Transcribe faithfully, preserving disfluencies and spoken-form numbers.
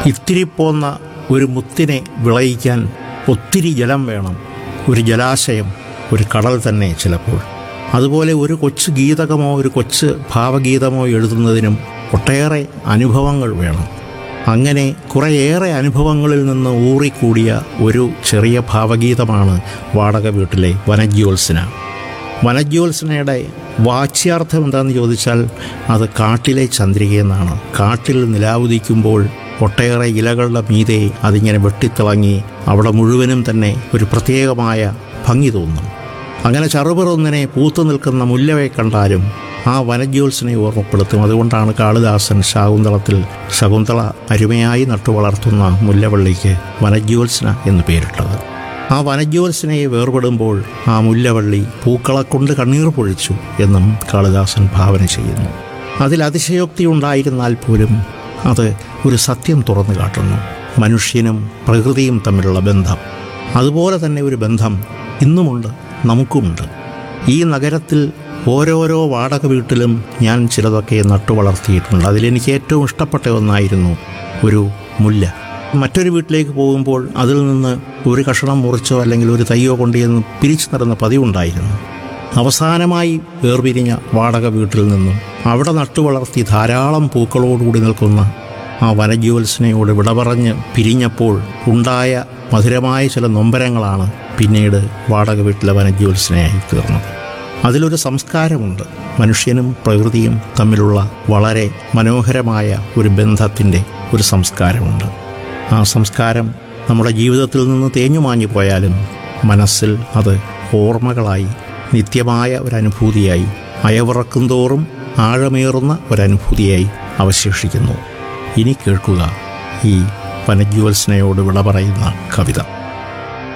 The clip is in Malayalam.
ഇത്തിരി പോന്ന ഒരു മുത്തിനെ വിളയിക്കാൻ ഒത്തിരി ജലം വേണം, ഒരു ജലാശയം, ഒരു കടൽ തന്നെ ചിലപ്പോൾ. അതുപോലെ ഒരു കൊച്ചു ഗീതകമോ ഒരു കൊച്ചു ഭാവഗീതമോ എഴുതുന്നതിനും ഒട്ടേറെ അനുഭവങ്ങൾ വേണം. അങ്ങനെ കുറേയേറെ അനുഭവങ്ങളിൽ നിന്ന് ഊറിക്കൂടിയ ഒരു ചെറിയ ഭാവഗീതമാണ് വാടക വീട്ടിലെ വനജ്യോത്സന. വനജ്യോത്സനയുടെ വാച്യാർത്ഥം എന്താണെന്ന് ചോദിച്ചാൽ അത് കാട്ടിലെ ചന്ദ്രികയെന്നാണ്. കാട്ടിൽ നിലാവുദിക്കുമ്പോൾ ഒട്ടേറെ ഇലകളുടെ മീതെ അതിങ്ങനെ വെട്ടിത്തിളങ്ങി അവിടെ മുഴുവനും തന്നെ ഒരു പ്രത്യേകമായ ഭംഗി തോന്നും. അങ്ങനെ ചറുപിറൊന്നിനെ പൂത്തു നിൽക്കുന്ന മുല്ലയെ കണ്ടാലും ആ വനജ്യോത്സനയെ ഓർമ്മപ്പെടുത്തും. അതുകൊണ്ടാണ് കാളിദാസൻ ശാകുന്തളത്തിൽ ശകുന്തള അരുമയായി നട്ടുവളർത്തുന്ന മുല്ലവള്ളിക്ക് വനജ്യോത്സന എന്ന് പേരിട്ടത്. ആ വനജ്യോത്സനയെ വേർപെടുമ്പോൾ ആ മുല്ലവള്ളി പൂക്കളെ കൊണ്ട് കണ്ണീർ പൊഴിച്ചു എന്നും കാളിദാസൻ ഭാവന ചെയ്യുന്നു. അതിൽ അതിശയോക്തി ഉണ്ടായിരുന്നാൽ പോലും അത് ഒരു സത്യം തുറന്നു കാട്ടുന്നു, മനുഷ്യനും പ്രകൃതിയും തമ്മിലുള്ള ബന്ധം. അതുപോലെ തന്നെ ഒരു ബന്ധം ഇന്നുമുണ്ട്, നമുക്കുമുണ്ട്. ഈ നഗരത്തിൽ ഓരോരോ വാടക വീട്ടിലും ഞാൻ ചിലതൊക്കെ നട്ടു വളർത്തിയിട്ടുണ്ട്. അതിലെനിക്ക് ഏറ്റവും ഇഷ്ടപ്പെട്ട ഒന്നായിരുന്നു ഒരു മുല്ല. മറ്റൊരു വീട്ടിലേക്ക് പോകുമ്പോൾ അതിൽ നിന്ന് ഒരു കഷണം മുറിച്ചോ അല്ലെങ്കിൽ ഒരു തയ്യോ കൊണ്ടുചെന്ന് പിരിച്ചു നടന്ന പതിവുണ്ടായിരുന്നു. അവസാനമായി വേർപിരിഞ്ഞ വാടക വീട്ടിൽ നിന്നും അവിടെ നട്ടു വളർത്തി ധാരാളം പൂക്കളോടുകൂടി നിൽക്കുന്ന ആ വനജ്യോത്സനയോട് വിട പറഞ്ഞ് പിരിഞ്ഞപ്പോൾ ഉണ്ടായ മധുരമായ ചില നൊമ്പരങ്ങളാണ് പിന്നീട് വാടക വീട്ടിലെ വനജ്യോത്സനയായി തീർന്നത്. അതിലൊരു സംസ്കാരമുണ്ട്, മനുഷ്യനും പ്രകൃതിയും തമ്മിലുള്ള വളരെ മനോഹരമായ ഒരു ബന്ധത്തിൻ്റെ ഒരു സംസ്കാരമുണ്ട്. ആ സംസ്കാരം നമ്മുടെ ജീവിതത്തിൽ നിന്ന് തേഞ്ഞുമാഞ്ഞു പോയാലും മനസ്സിൽ അത് ഓർമ്മകളായി നിത്യമായ ഒരനുഭൂതിയായി അയവിറക്കും തോറും ആഴമേറുന്ന ഒരനുഭൂതിയായി അവശേഷിക്കുന്നു. ഇനി കേൾക്കുക ഈ വനജ്യോത്സനയോട് വിട പറയുന്ന കവിത.